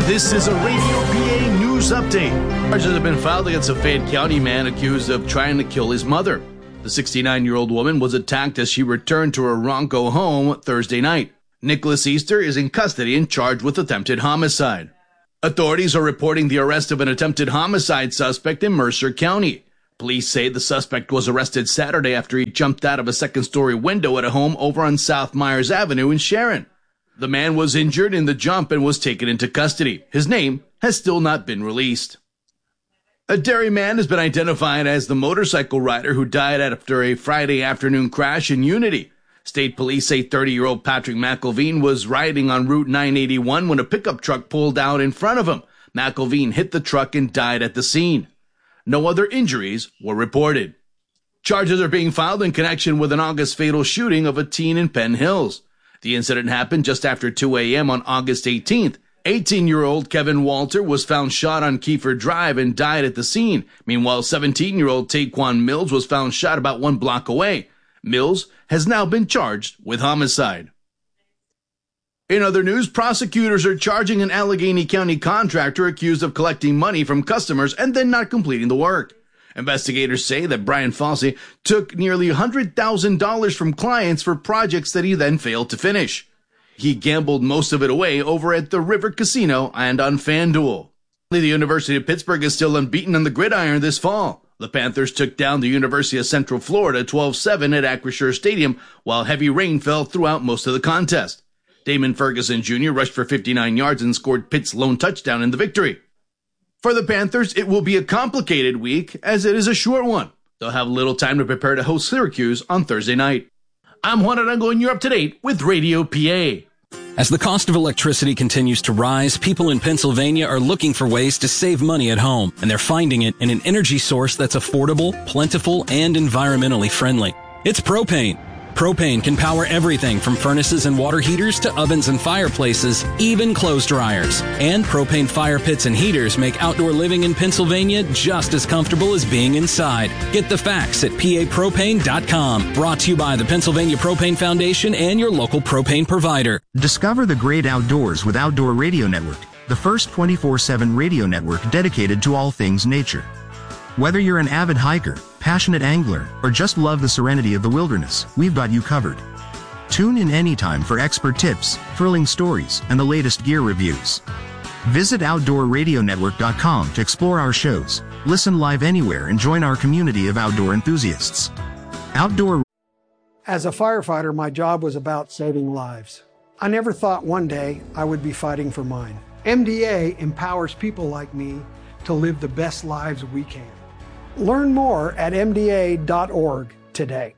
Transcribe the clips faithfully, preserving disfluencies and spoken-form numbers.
This is a Radio P A News Update. Charges have been filed against a Fayette County man accused of trying to kill his mother. The sixty-nine-year-old woman was attacked as she returned to her Ronco home Thursday night. Nicholas Easter is in custody and charged with attempted homicide. Authorities are reporting the arrest of an attempted homicide suspect in Mercer County. Police say the suspect was arrested Saturday after he jumped out of a second-story window at a home over on South Myers Avenue in Sharon. The man was injured in the jump and was taken into custody. His name has still not been released. A Derry man has been identified as the motorcycle rider who died after a Friday afternoon crash in Unity. State police say thirty-year-old Patrick McElveen was riding on Route nine eighty-one when a pickup truck pulled out in front of him. McElveen hit the truck and died at the scene. No other injuries were reported. Charges are being filed in connection with an August fatal shooting of a teen in Penn Hills. The incident happened just after two a.m. on August eighteenth. eighteen-year-old Kevin Walter was found shot on Kiefer Drive and died at the scene. Meanwhile, seventeen-year-old Taquan Mills was found shot about one block away. Mills has now been charged with homicide. In other news, prosecutors are charging an Allegheny County contractor accused of collecting money from customers and then not completing the work. Investigators say that Brian Fossey took nearly one hundred thousand dollars from clients for projects that he then failed to finish. He gambled most of it away over at the River Casino and on FanDuel. The University of Pittsburgh is still unbeaten on the gridiron this fall. The Panthers took down the University of Central Florida twelve seven at Acrisure Stadium, while heavy rain fell throughout most of the contest. Damon Ferguson Junior rushed for fifty-nine yards and scored Pitt's lone touchdown in the victory. For the Panthers, it will be a complicated week, as it is a short one. They'll have little time to prepare to host Syracuse on Thursday night. I'm Juan Arango, and you're up to date with Radio P A. As the cost of electricity continues to rise, people in Pennsylvania are looking for ways to save money at home, and they're finding it in an energy source that's affordable, plentiful, and environmentally friendly. It's propane. Propane can power everything from furnaces and water heaters to ovens and fireplaces, even clothes dryers. And propane fire pits and heaters make outdoor living in Pennsylvania just as comfortable as being inside. Get the facts at P A propane dot com. Brought to you by the Pennsylvania Propane Foundation and your local propane provider. Discover the great outdoors with Outdoor Radio Network, the first twenty-four seven radio network dedicated to all things nature. Whether you're an avid hiker, passionate angler, or just love the serenity of the wilderness, we've got you covered. Tune in anytime for expert tips, thrilling stories, and the latest gear reviews. Visit outdoor radio network dot com to explore our shows, listen live anywhere, and join our community of outdoor enthusiasts. Outdoor. As a firefighter, my job was about saving lives. I never thought one day I would be fighting for mine. M D A empowers people like me to live the best lives we can. Learn more at M D A dot org today.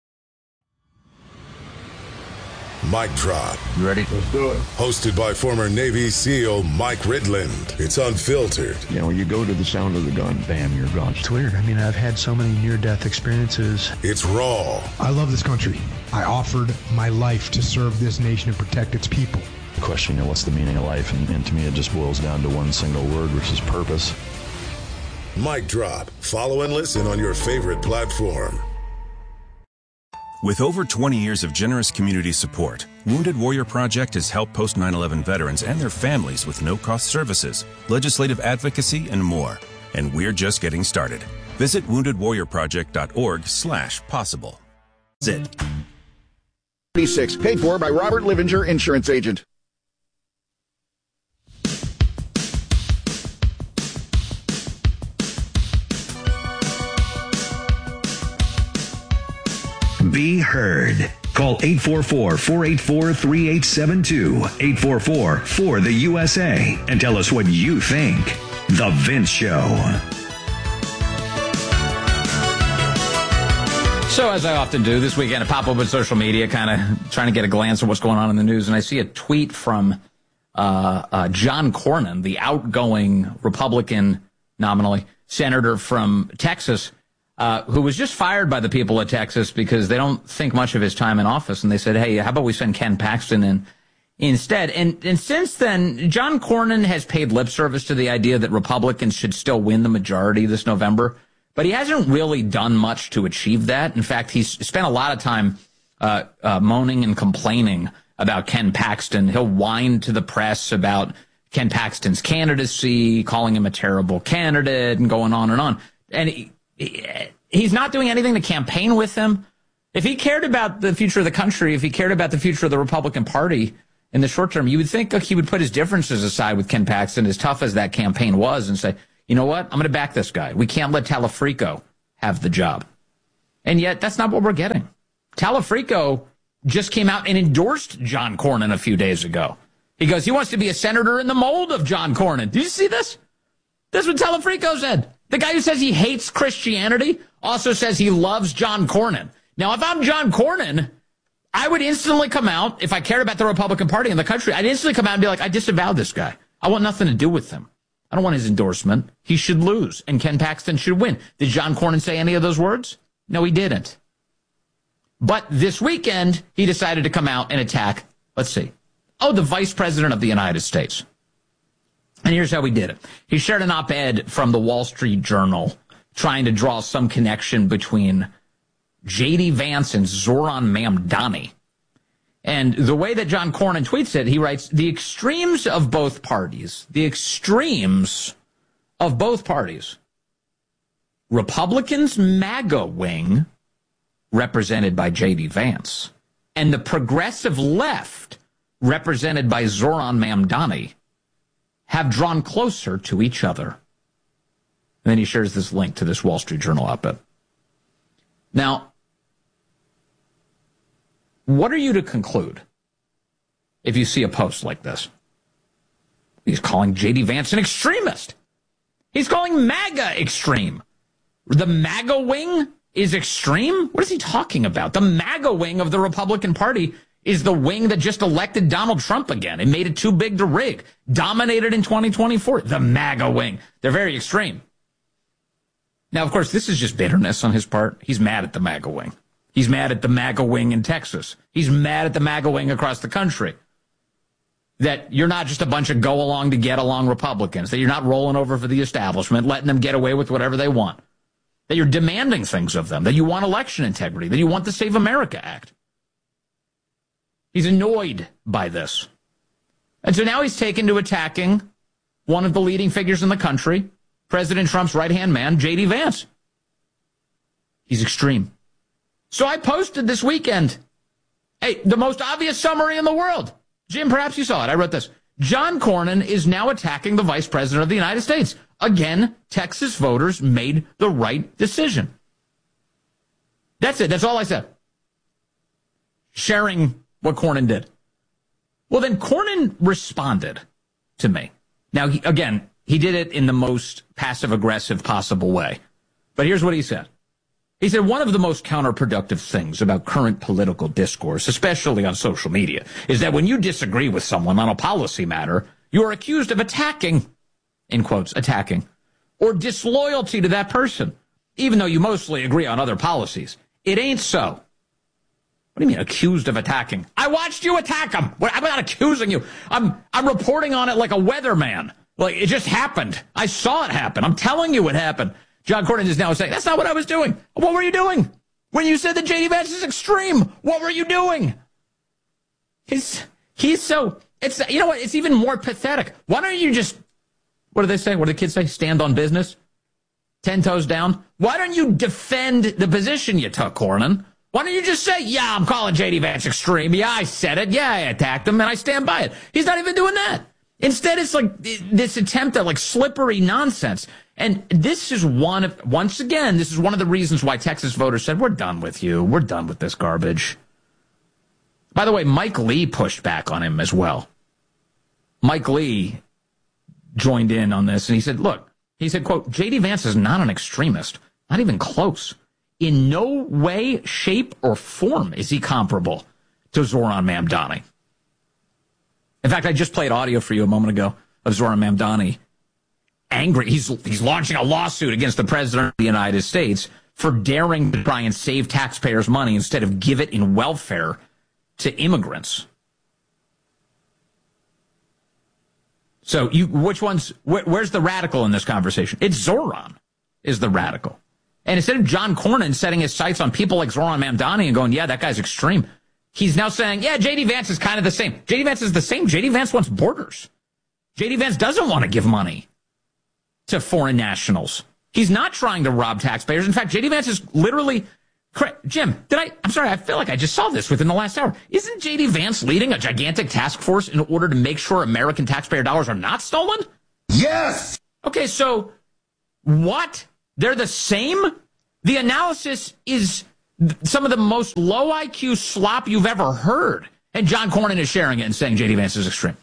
Mic Drop. You ready? Let's do it. Hosted by former Navy SEAL Mike Ridland. It's unfiltered. You know, you go to the sound of the gun, bam, you're gone. It's weird. I mean, I've had so many near-death experiences. It's raw. I love this country. I offered my life to serve this nation and protect its people. Question, you know, what's the meaning of life? And, and to me, it just boils down to one single word, which is purpose. Mic Drop. Follow and listen on your favorite platform. With over twenty years of generous community support, Wounded Warrior Project has helped post nine eleven veterans and their families with no-cost services, legislative advocacy, and more. And we're just getting started. Visit wounded warrior project dot org slash possible. That's it. thirty-six, paid for by Robert Livinger, insurance agent. Be heard. Call eight four four, four eight four, three eight seven two, eight four four, four the U S A, and tell us what you think. The Vince Show. So, as I often do this weekend, I pop open social media, kind of trying to get a glance at what's going on in the news, and I see a tweet from uh, uh, John Cornyn, the outgoing Republican, nominally, senator from Texas, Uh, who was just fired by the people of Texas because they don't think much of his time in office. And they said, hey, how about we send Ken Paxton in instead? And, and since then, John Cornyn has paid lip service to the idea that Republicans should still win the majority this November. But he hasn't really done much to achieve that. In fact, he's spent a lot of time uh, uh, moaning and complaining about Ken Paxton. He'll whine to the press about Ken Paxton's candidacy, calling him a terrible candidate, and going on and on. And he, he, he's not doing anything to campaign with him. If he cared about the future of the country, if he cared about the future of the Republican Party in the short term, you would think he would put his differences aside with Ken Paxton, as tough as that campaign was, and say, you know what, I'm going to back this guy. We can't let Talafrico have the job. And yet, that's not what we're getting. Talafrico just came out and endorsed John Cornyn a few days ago. He goes, he wants to be a senator in the mold of John Cornyn. Did you see this? This is what Talafrico said. The guy who says he hates Christianity also says he loves John Cornyn. Now, if I'm John Cornyn, I would instantly come out, if I cared about the Republican Party in the country, I'd instantly come out and be like, I disavow this guy. I want nothing to do with him. I don't want his endorsement. He should lose, and Ken Paxton should win. Did John Cornyn say any of those words? No, he didn't. But this weekend, he decided to come out and attack, let's see, oh, the Vice President of the United States. And here's how he did it. He shared an op-ed from the Wall Street Journal trying to draw some connection between J D. Vance and Zoran Mamdani. And the way that John Cornyn tweets it, he writes, the extremes of both parties, the extremes of both parties, Republicans' MAGA wing, represented by J D. Vance, and the progressive left, represented by Zoran Mamdani, have drawn closer to each other. And then he shares this link to this Wall Street Journal op-ed. Now, what are you to conclude if you see a post like this? He's calling J D. Vance an extremist. He's calling MAGA extreme. The MAGA wing is extreme? What is he talking about? The MAGA wing of the Republican Party is the wing that just elected Donald Trump again. It made it too big to rig. Dominated in twenty twenty-four. The MAGA wing. They're very extreme. Now, of course, this is just bitterness on his part. He's mad at the MAGA wing. He's mad at the MAGA wing in Texas. He's mad at the MAGA wing across the country. That you're not just a bunch of go-along-to-get-along Republicans. That you're not rolling over for the establishment, letting them get away with whatever they want. That you're demanding things of them. That you want election integrity. That you want the Save America Act. He's annoyed by this. And so now he's taken to attacking one of the leading figures in the country, President Trump's right-hand man, J D. Vance. He's extreme. So I posted this weekend, hey, the most obvious summary in the world. Jim, perhaps you saw it. I wrote this. John Cornyn is now attacking the Vice President of the United States. Again, Texas voters made the right decision. That's it. That's all I said. Sharing what Cornyn did. Well, then Cornyn responded to me. Now, he, again, he did it in the most passive-aggressive possible way. But here's what he said. He said, one of the most counterproductive things about current political discourse, especially on social media, is that when you disagree with someone on a policy matter, you are accused of attacking, in quotes, attacking, or disloyalty to that person, even though you mostly agree on other policies. It ain't so. What do you mean, accused of attacking? I watched you attack him. I'm not accusing you. I'm I'm reporting on it like a weatherman. Like, it just happened. I saw it happen. I'm telling you it happened. John Cornyn is now saying, that's not what I was doing. What were you doing? When you said that J D. Vance is extreme, what were you doing? He's, he's so, it's, you know what, it's even more pathetic. Why don't you just, what do they say? What do the kids say? Stand on business? Ten toes down? Why don't you defend the position you took, Cornyn? Why don't you just say, yeah, I'm calling J D. Vance extreme. Yeah, I said it. Yeah, I attacked him, and I stand by it. He's not even doing that. Instead, it's like this attempt at like slippery nonsense. And this is one of, once again, this is one of the reasons why Texas voters said, we're done with you. We're done with this garbage. By the way, Mike Lee pushed back on him as well. Mike Lee joined in on this, and he said, look, he said, quote, J D. Vance is not an extremist, not even close. In no way, shape, or form is he comparable to Zoran Mamdani. In fact, I just played audio for you a moment ago of Zoran Mamdani angry. He's he's launching a lawsuit against the President of the United States for daring to try and save taxpayers' money instead of give it in welfare to immigrants. So you, which one's, where, where's the radical in this conversation? It's Zoran is the radical. And instead of John Cornyn setting his sights on people like Zoran Mamdani and going, yeah, that guy's extreme, he's now saying, yeah, J D. Vance is kind of the same. J D. Vance is the same. J D. Vance wants borders. J D Vance doesn't want to give money to foreign nationals. He's not trying to rob taxpayers. In fact, J D Vance is literally... Jim, did I... I'm sorry, I feel like I just saw this within the last hour. Isn't J D Vance leading a gigantic task force in order to make sure American taxpayer dollars are not stolen? Yes! Okay, so what? They're the same? The analysis is some of the most low I Q slop you've ever heard. And John Cornyn is sharing it and saying J D Vance is extreme.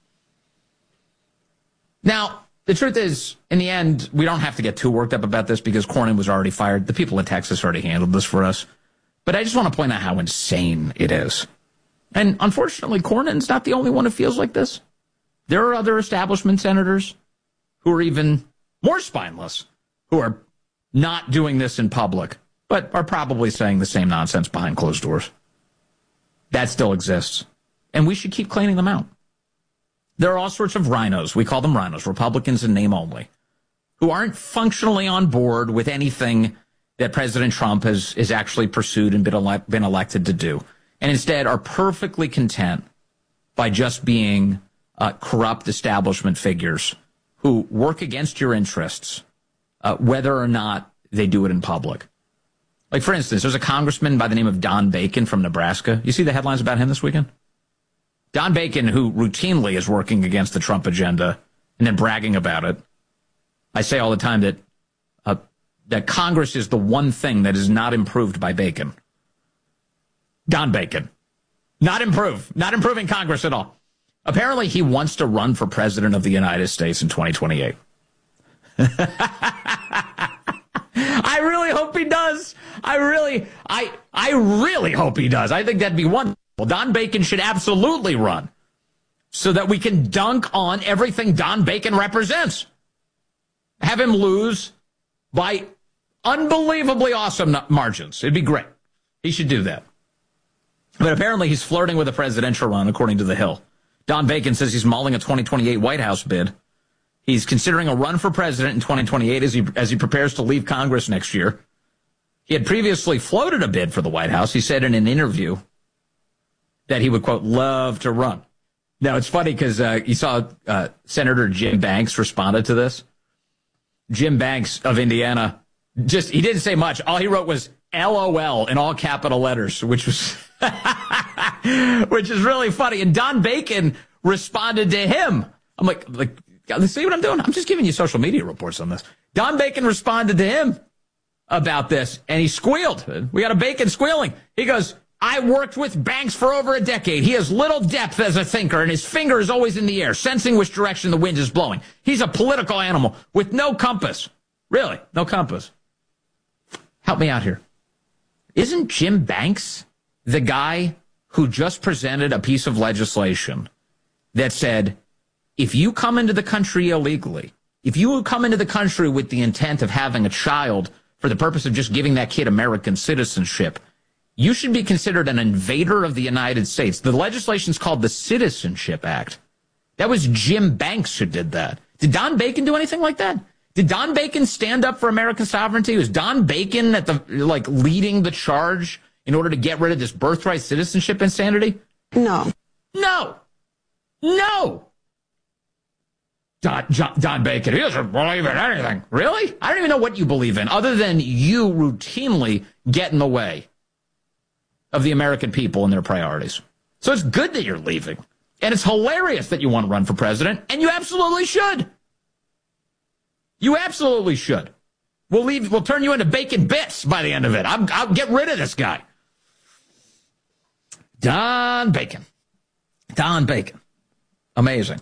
Now, the truth is, in the end, we don't have to get too worked up about this because Cornyn was already fired. The people in Texas already handled this for us. But I just want to point out how insane it is. And unfortunately, Cornyn's not the only one who feels like this. There are other establishment senators who are even more spineless, who are not doing this in public, but are probably saying the same nonsense behind closed doors. That still exists. And we should keep cleaning them out. There are all sorts of rhinos. We call them rhinos, Republicans in name only, who aren't functionally on board with anything that President Trump has, has actually pursued and been, ele- been elected to do, and instead are perfectly content by just being uh, corrupt establishment figures who work against your interests, uh, whether or not they do it in public. Like, for instance, there's a congressman by the name of Don Bacon from Nebraska. You see the headlines about him this weekend? Don Bacon, who routinely is working against the Trump agenda and then bragging about it. I say all the time that uh, that Congress is the one thing that is not improved by Bacon. Don Bacon. Not improved. Not improving Congress at all. Apparently, he wants to run for president of the United States in twenty twenty-eight. I really hope he does. I really, I, I really hope he does. I think that'd be wonderful. Well, Don Bacon should absolutely run so that we can dunk on everything Don Bacon represents. Have him lose by unbelievably awesome margins. It'd be great. He should do that. But apparently he's flirting with a presidential run, according to The Hill. Don Bacon says he's mulling a twenty twenty-eight White House bid. He's considering a run for president in twenty twenty-eight as he, as he prepares to leave Congress next year. He had previously floated a bid for the White House. He said in an interview that he would, quote, love to run. Now, it's funny because uh, you saw uh, Senator Jim Banks responded to this. Jim Banks of Indiana, just he didn't say much. All he wrote was L O L in all capital letters, which was which is really funny. And Don Bacon responded to him. I'm like, like, see what I'm doing? I'm just giving you social media reports on this. Don Bacon responded to him about this, and he squealed. We got a Bacon squealing. He goes, I worked with Banks for over a decade. He has little depth as a thinker, and his finger is always in the air, sensing which direction the wind is blowing. He's a political animal with no compass. Really, no compass. Help me out here. Isn't Jim Banks the guy who just presented a piece of legislation that said, if you come into the country illegally, if you come into the country with the intent of having a child for the purpose of just giving that kid American citizenship, you should be considered an invader of the United States. The legislation's called the Citizenship Act. That was Jim Banks who did that. Did Don Bacon do anything like that? Did Don Bacon stand up for American sovereignty? Was Don Bacon at the like leading the charge in order to get rid of this birthright citizenship insanity? No. No. No. Don, John, Don Bacon, he doesn't believe in anything. Really? I don't even know what you believe in, other than you routinely get in the way of the American people and their priorities. So it's good that you're leaving. And it's hilarious that you want to run for president, and you absolutely should. You absolutely should. We'll leave. We'll turn you into bacon bits by the end of it. I'm, I'll get rid of this guy. Don Bacon. Don Bacon. Amazing.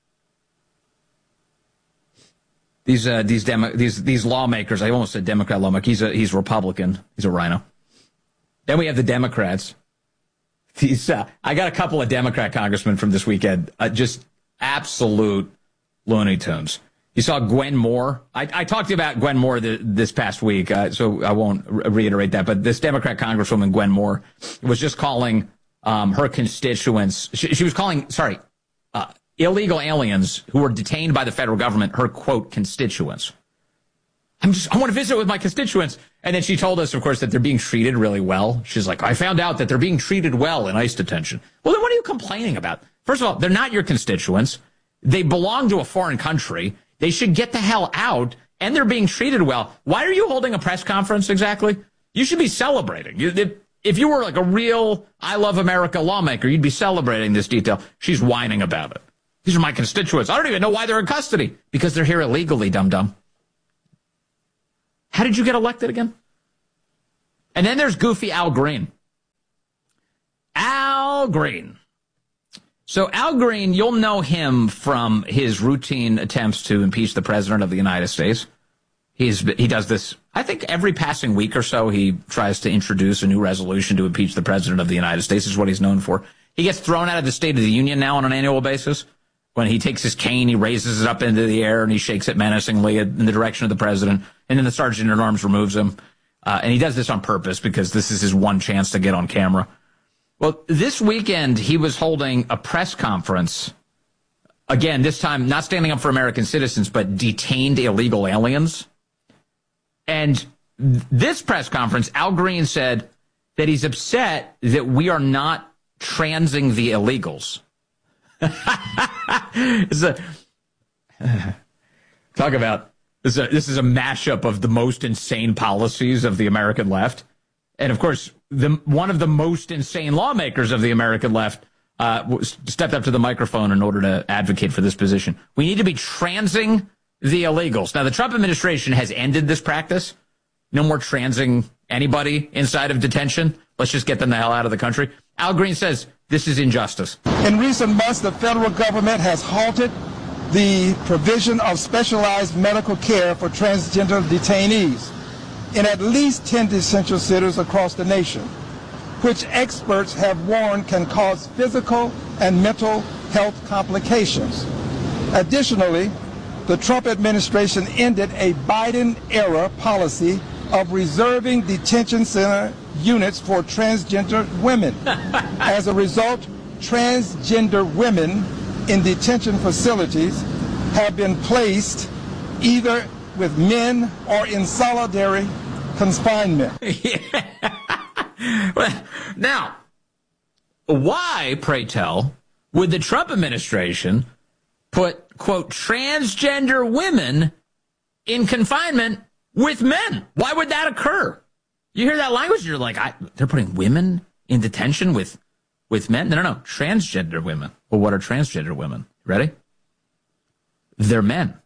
These uh, these demo, these these lawmakers. I almost said Democrat lawmaker. He's a he's Republican. He's a rhino. Then we have the Democrats. These uh, I got a couple of Democrat congressmen from this weekend. Uh, just absolute Looney Tunes. You saw Gwen Moore. I, I talked to you about Gwen Moore the, this past week, uh, so I won't re- reiterate that. But this Democrat Congresswoman, Gwen Moore, was just calling um, her constituents. She, she was calling, sorry, uh, illegal aliens who were detained by the federal government her, quote, constituents. I'm just, I want to visit with my constituents. And then she told us, of course, that they're being treated really well. She's like, I found out that they're being treated well in ICE detention. Well, then what are you complaining about? First of all, they're not your constituents. They belong to a foreign country. They should get the hell out, and they're being treated well. Why are you holding a press conference exactly? You should be celebrating. If, if you were like a real I Love America lawmaker, you'd be celebrating this detail. She's whining about it. These are my constituents. I don't even know why they're in custody. Because they're here illegally, dum-dum. How did you get elected again? And then there's goofy Al Green. Al Green. So Al Green, you'll know him from his routine attempts to impeach the president of the United States. He's he does this, I think, every passing week or so. He tries to introduce a new resolution to impeach the president of the United States. This is what he's known for. He gets thrown out of the State of the Union now on an annual basis. When he takes his cane, he raises it up into the air and he shakes it menacingly in the direction of the president. And then the sergeant at arms removes him. Uh, and he does this on purpose because this is his one chance to get on camera. Well, this weekend, he was holding a press conference. Again, this time, not standing up for American citizens, but detained illegal aliens. And this press conference, Al Green said that he's upset that we are not transing the illegals. It's a, talk about, this is, a, this is a mashup of the most insane policies of the American left. And, of course, the, one of the most insane lawmakers of the American left uh, stepped up to the microphone in order to advocate for this position. We need to be transing the illegals. Now, the Trump administration has ended this practice. No more transing anybody inside of detention. Let's just get them the hell out of the country. Al Green says this is injustice. In recent months, the federal government has halted the provision of specialized medical care for transgender detainees in at least ten detention centers across the nation, which experts have warned can cause physical and mental health complications. Additionally, the Trump administration ended a Biden-era policy of reserving detention center units for transgender women. As a result, transgender women in detention facilities have been placed either with men or in solitary confinement. Well, now, why, pray tell, would the Trump administration put, quote, transgender women in confinement with men? Why would that occur? You hear that language, you're like, I, they're putting women in detention with with men? No, no, no, transgender women. Well, what are transgender women? Ready? They're men.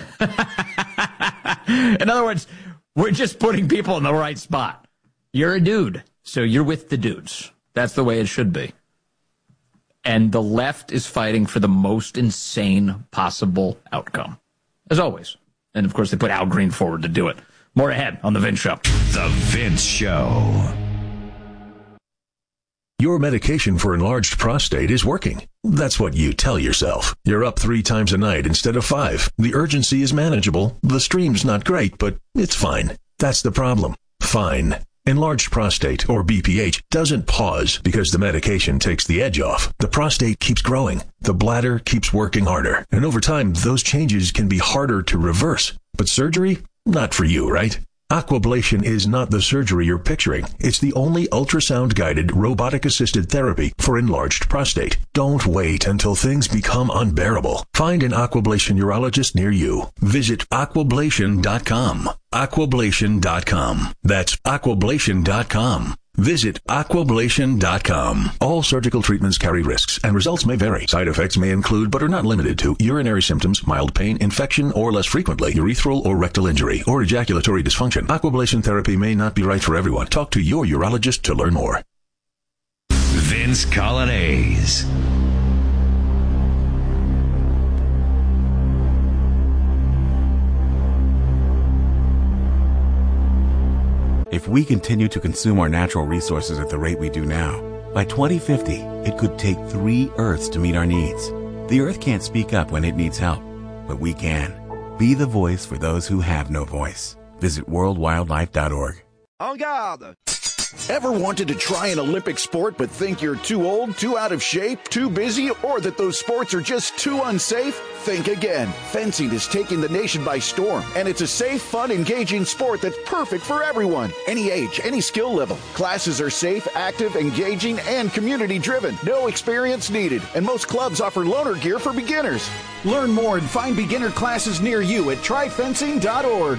In other words, we're just putting people in the right spot. You're a dude, so you're with the dudes. That's the way it should be. And the left is fighting for the most insane possible outcome, as always. And, of course, they put Al Green forward to do it. More ahead on The Vince Show. The Vince Show. Your medication for enlarged prostate is working. That's what you tell yourself. You're up three times a night instead of five. The urgency is manageable. The stream's not great, but it's fine. That's the problem. Fine. Enlarged prostate, or B P H, doesn't pause because the medication takes the edge off. The prostate keeps growing. The bladder keeps working harder. And over time, those changes can be harder to reverse. But surgery? Not for you, right? Aquablation is not the surgery you're picturing. It's the only ultrasound-guided, robotic-assisted therapy for enlarged prostate. Don't wait until things become unbearable. Find an Aquablation urologist near you. Visit aquablation dot com. aquablation dot com. That's aquablation dot com. Visit aquablation dot com. All surgical treatments carry risks, and results may vary. Side effects may include, but are not limited to, urinary symptoms, mild pain, infection, or less frequently, urethral or rectal injury, or ejaculatory dysfunction. Aquablation therapy may not be right for everyone. Talk to your urologist to learn more. Vince Coglianese. If we continue to consume our natural resources at the rate we do now, by twenty fifty, it could take three Earths to meet our needs. The Earth can't speak up when it needs help, but we can. Be the voice for those who have no voice. Visit world wildlife dot org. En garde! Ever wanted to try an Olympic sport but think you're too old, too out of shape, too busy, or that those sports are just too unsafe? Think again. Fencing is taking the nation by storm, and it's a safe, fun, engaging sport that's perfect for everyone. Any age, any skill level. Classes are safe, active, engaging, and community-driven. No experience needed, and most clubs offer loaner gear for beginners. Learn more and find beginner classes near you at try fencing dot org.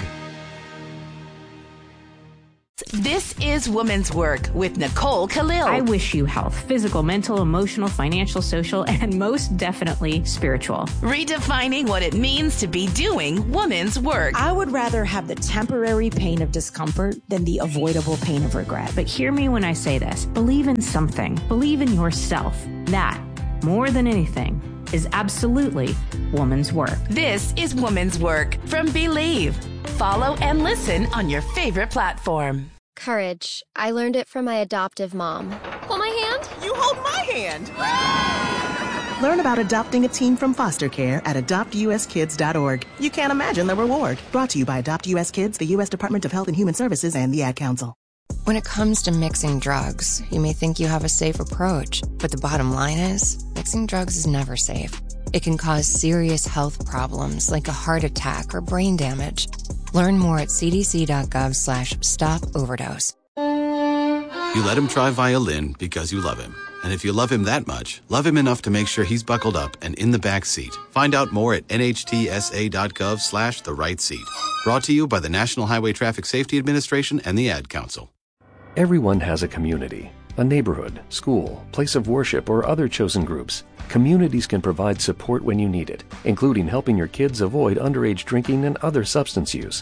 This is Women's Work with Nicole Khalil. I wish you health, physical, mental, emotional, financial, social, and most definitely spiritual. Redefining what it means to be doing women's work. I would rather have the temporary pain of discomfort than the avoidable pain of regret. But hear me when I say this. Believe in something. Believe in yourself. That, more than anything, is absolutely woman's work. This is Woman's Work from Believe. Follow and listen on your favorite platform. Courage. I learned it from my adoptive mom. Hold my hand. You hold my hand. Learn about adopting a teen from foster care at adopt u s kids dot org. You can't imagine the reward. Brought to you by Adopt U S Kids, the U S Department of Health and Human Services, and the Ad Council. When it comes to mixing drugs, you may think you have a safe approach, but the bottom line is, mixing drugs is never safe. It can cause serious health problems like a heart attack or brain damage. Learn more at c d c dot gov slash stop overdose. You let him try violin because you love him. And if you love him that much, love him enough to make sure he's buckled up and in the back seat. Find out more at n h t s a dot gov slash the right seat. Brought to you by the National Highway Traffic Safety Administration and the Ad Council. Everyone has a community, a neighborhood, school, place of worship, or other chosen groups. Communities can provide support when you need it, including helping your kids avoid underage drinking and other substance use.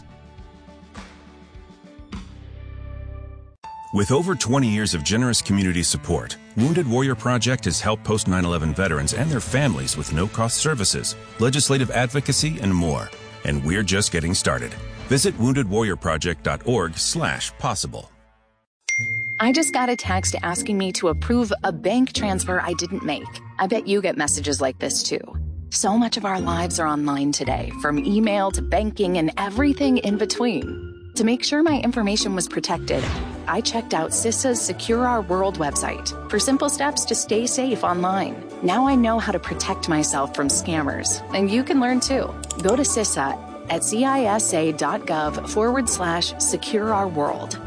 With over twenty years of generous community support, Wounded Warrior Project has helped post nine eleven veterans and their families with no-cost services, legislative advocacy, and more. And we're just getting started. Visit wounded warrior project dot org slash possible. I just got a text asking me to approve a bank transfer I didn't make. I bet you get messages like this too. So much of our lives are online today, from email to banking and everything in between. To make sure my information was protected, I checked out CISA's Secure Our World website for simple steps to stay safe online. Now I know how to protect myself from scammers, and you can learn too. Go to CISA at cisa dot gov forward slash secure our world.